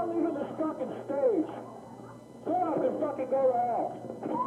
not leaving this fucking stage. Shut up and fucking go to hell.